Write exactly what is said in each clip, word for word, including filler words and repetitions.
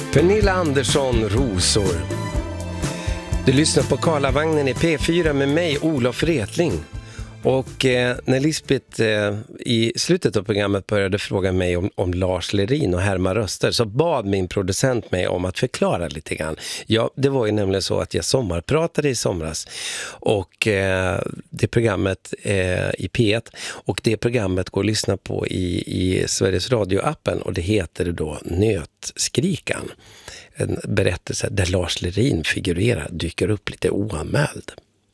Pernilla Andersson, Rosor. Du lyssnar på Karlavagnen i P fyra med mig, Olof Retling. Och eh, när Lisbeth eh, i slutet av programmet började fråga mig om, om Lars Lerin och härma röster, så bad min producent mig om att förklara lite grann. Ja, det var ju nämligen så att jag sommarpratade i somras, och eh, det programmet eh, i P ett, och det programmet går att lyssna på i, i Sveriges Radio-appen, och det heter då Nötskrikan. En berättelse där Lars Lerin figurerar, dyker upp lite oanmäld.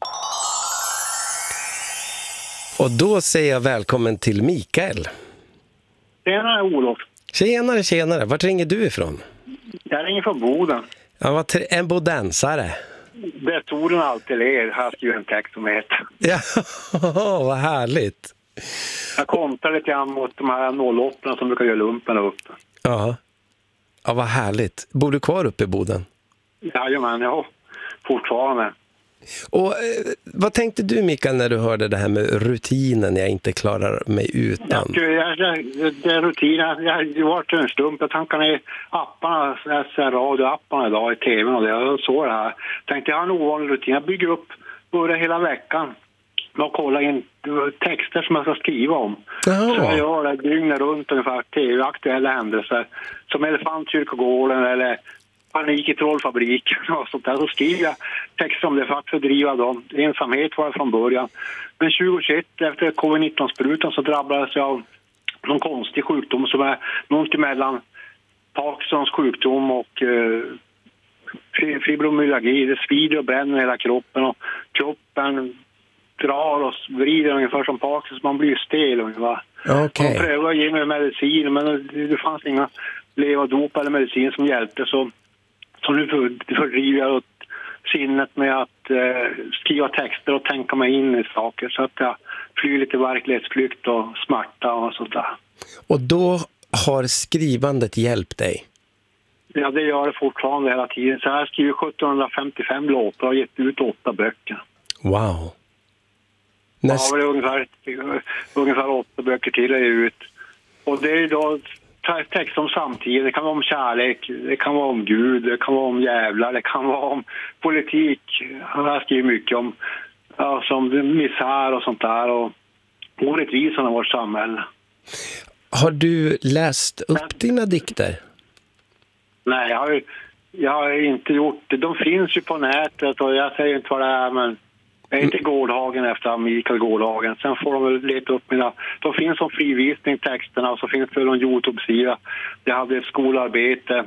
Och då säger jag välkommen till Mikael. Tjenare, Olof. Tjenare, tjenare. Vart ringer du ifrån? Jag ringer från Boden. Ja, vad tre- en bodensare. Där solen alltid ler, har jag en text som heter. Ja, vad härligt. Jag kontrar lite grann mot de här noll åtta som brukar göra lumpen upp. Ja. Ja, vad härligt. Bor du kvar uppe i Boden? Jajamän, ja. Fortfarande. Och eh, vad tänkte du, Mikael, när du hörde det här med rutinen jag inte klarar mig utan? Jag, jag, jag, det är rutinen. Jag har varit en stump. Jag tankar ner apparna, radioapparna idag i tvn, och det. Jag såg det här. Tänkte jag har en ovanlig rutin. Jag bygger upp börjar hela veckan och kollar in texter som jag ska skriva om. Jaha. Så jag gör det dygnet runt ungefär tv-aktuella händelser. Som Elefantkyrkogården eller Panik i trollfabriken och sånt där. Så skriver jag texter om det för att fördriva dem. Ensamhet var det från början. Men tjugohundratjugoett, efter covid nitton-sprutan, så drabbades jag av någon konstig sjukdom som är något emellan Parkinsons sjukdom och eh, fibromyalgi. Det svider och bränner hela kroppen, och kroppen drar och vrider ungefär som Parkinson. Man blir stel ungefär. Okay. Man prövade att ge mig medicin, men det fanns inga levodopa eller medicin som hjälpte, så Så nu fördriver jag sinnet med att eh, skriva texter och tänka mig in i saker, så att jag flyr lite verklighetsflykt och smärta och sånt där. Och då har skrivandet hjälpt dig? Ja, det gör det fortfarande hela tiden. Så jag har skrivit sjuttonhundrafemtiofem låtar och gett ut åtta böcker. Wow. Näst... Ja, det är ungefär, ungefär åtta böcker till att ge ut. Och det är då text om samtiden. Det kan vara om kärlek, det kan vara om Gud, det kan vara om jävlar, det kan vara om politik. Jag har skrivit mycket om, ja, som misär och sånt där, och orättvisan av vårt samhälle. Har du läst upp Men, dina dikter? Nej, jag har, jag har inte gjort det. De finns ju på nätet, och jag säger inte vad det är, men jag är inte Gårdhagen efter Mikael Gårdhagen. Sen får de väl leta upp mina... De finns som frivisning, texterna, och så finns det någon YouTube-sida. Jag hade ett skolarbete.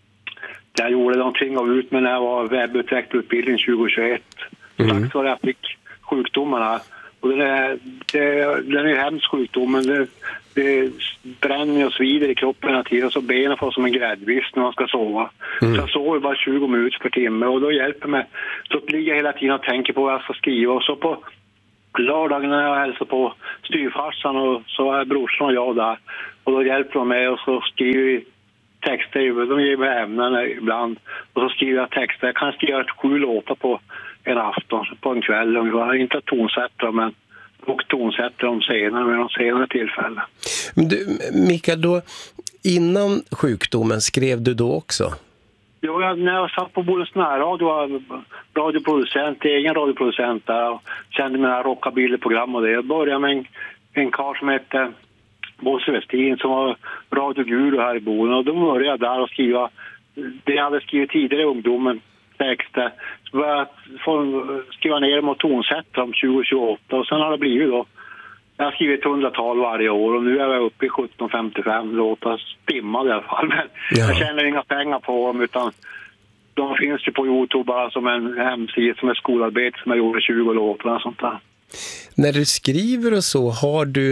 Jag gjorde någonting av ut med när jag var webbutvecklarutbildning tjugohundratjugoett. Mm. Tack så jag fick sjukdomarna. Och den är, det, den är hemsk sjukdomen. Det, det bränner och svider i kroppen hela tiden. Och så benen får som en gräddvist när man ska sova. Mm. Så jag sover bara tjugo minuter per timme. Och då hjälper mig. Så ligger jag hela tiden och tänker på vad jag ska skriva. Och så på lördagen när jag hälsar på styrfarsan, och så är brorsan och jag där. Och då hjälper de mig, och så skriver vi texter. De ger mig ämnen ibland. Och så skriver jag texter. Jag kan skriva sju låtar på en afton, på en kväll. Jag inte tonsätter, men och tonsätter dem senare med de senare tillfällen. Men du, Mikael, då, innan sjukdomen skrev du då också? Jo, jag, när jag satt på Bodens närradio, var radioproducent, egen radioproducent där, och kände mina rockabilderprogram och det. Jag började med en, en karl som hette Bosse Westin, som var radioguru här i Boden, och då började jag där och skriva det jag hade skrivit tidigare i ungdomen, texter. Så började jag skriva ner dem och tonsätta dem tjugo tjugoåtta, och sen har det blivit då. Jag har skrivit hundratal varje år, och nu är jag uppe i sjutton femtiofem låtar, stimmade i alla fall. Men ja. Jag tjänar inga pengar på dem, utan de finns ju på YouTube bara som en hemsida, som ett skolarbete som jag gjorde tjugo låtar och sånt där. När du skriver och så, har du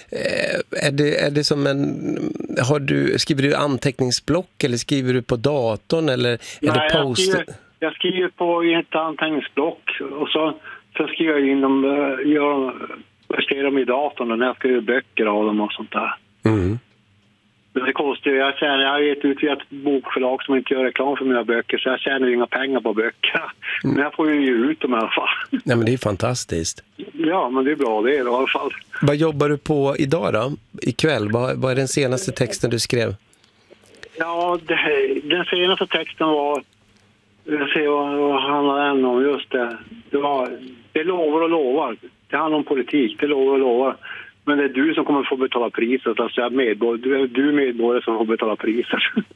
eh, är det är det som en har du skriver du anteckningsblock, eller skriver du på datorn, eller är Nej, det post? Jag skriver, jag skriver på ett anteckningsblock, och så så skriver jag in dem, jag skriver dem i datorn, och när jag skriver böcker av dem och sånt där. Mm. Men det kostar ju, jag känner, jag har gett ut ett bokförlag som inte gör reklam för mina böcker, så jag tjänar inga pengar på böckerna. Mm. Men jag får ju ge ut dem i alla fall. Nej, men det är fantastiskt. Ja, men det är bra det i alla fall. Vad jobbar du på idag då? Ikväll? Vad, vad är den senaste texten du skrev? Ja, det, den senaste texten var... Jag ser vad, vad handlar den om, just det. Det var... Det lovar och lovar. Det handlar om politik, det lovar och lovar. Men det är du som kommer få betala priset. Alltså jag är medborgare, du är du medborgare som får betala priset.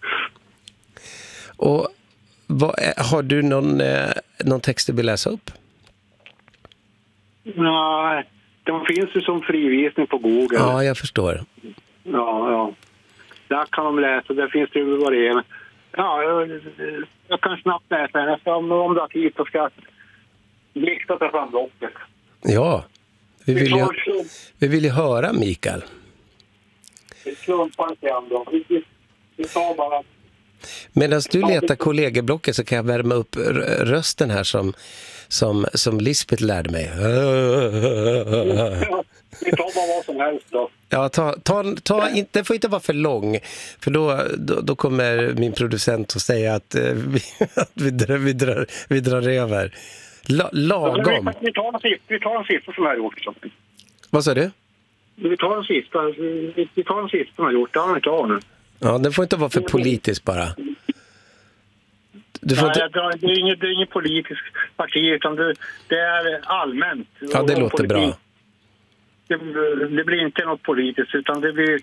Och vad, har du någon, eh, någon text du vill läsa upp? Nej, de finns ju som frivisning på Google. Ja, jag förstår. Ja, ja. Där kan de läsa, där finns det ju vad det är. Ja, jag, jag kan snabbt läsa den. Om, om du har tid så ska jag blixta ta fram blocket. Ja, vi vill ju, vi vill ju höra Mikael. Vi slumpar inte ändå. Vi, vi, vi tar bara... Medan du letar kollegieblocket så kan jag värma upp rösten här som, som, som Lisbeth lärde mig. Vi tar bara vad som helst då. Ja, ta, ta, ta, det får inte vara för lång. För då, då, då kommer min producent att säga att, eh, vi, att vi, drar, vi, drar, vi drar över. La, lagom. Vi tar en sista, vi tar en sista som jag har gjort. Så. Vad sa du? Vi tar en sista, vi, vi tar en sista som jag har gjort. Det har jag inte av nu. Ja, den får inte vara för politisk bara. Du får Nej, inte... det är inget, det är inget politiskt parti utan det, det är allmänt. Ja, det låter politik. bra. Det, det blir inte något politiskt utan det blir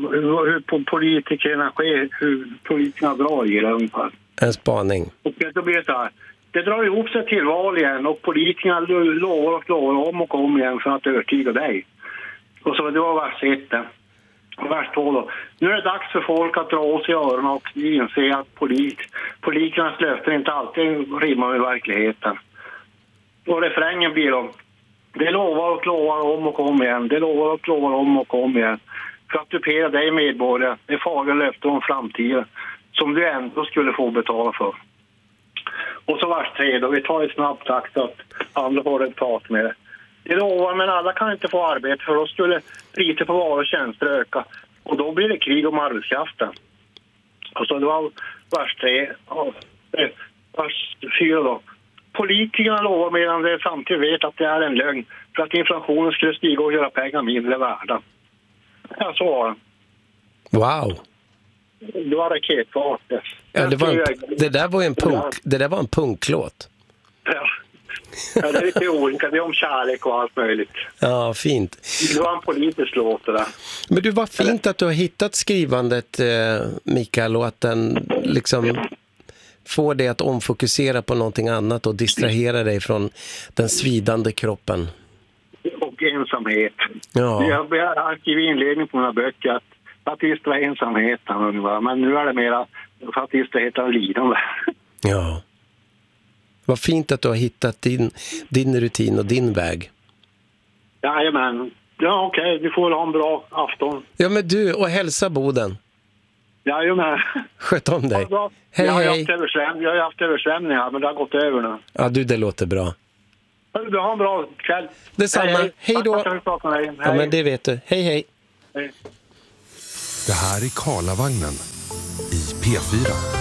hur politikerna sker, hur politikerna drar i det ungefär. En spaning. Och då blir det så här. Det drar ihop sig till val igen och politikerna lovar och lovar om och om igen för att övertyga dig. Och så det var vers ett. Och vers två då. Nu är det dags för folk att dra åt sig öronen och inse att polit, politikernas löften inte alltid rimmar med verkligheten. Och refrängen blir då. Det lovar och lovar om och om igen. Det lovar och lovar om och om igen. För att dupera dig medborgare. Det är farliga löften om framtiden. Som du ändå skulle få betala för. Och så vers tre då. Vi tar i snabb takt så att andra får ett prat med det. Det lovar men alla kan inte få arbete. För då skulle priser på varor och tjänster öka. Och då blir det krig om arbetskraften. Och så det var vers tre. Och vers fyra då. Politikerna lovar medan de samtidigt vet att det är en lögn för att inflationen skulle stiga och göra pengar mindre värda. Ja, så var det. Wow. Det var raketfart. Ja, det, var en, det där var en punk, det där var en punklåt. Ja. Ja, det är lite olika. Det är om kärlek och allt möjligt. Ja, fint. Det var en politisk låt det där. Men du, var fint att du har hittat skrivandet, eh, Mikael, och att den liksom får dig att omfokusera på någonting annat och distrahera dig från den svidande kroppen. Och ensamhet. Ja. Jag har skrivit inledning på mina böcker att för att distrahera ensamheten. Men nu är det mera för att distrahera lidande. Ja. Vad fint att du har hittat din, din rutin och din väg. Jajamän. Ja, okej. Okay. Du får ha en bra afton. Ja, men du, och hälsa Boden. Jajamän. Sköt om dig. Ja, hej, jag har hej. haft översvämning, jag har haft översvämningar, men det har gått över nu. Ja, du, det låter bra. Du har en bra kväll. Detsamma. Hej, hej då. Tack för att du pratade med dig. Ja, men det vet du. Hej, hej. Hej. Det här är Karlavagnen i P fyra.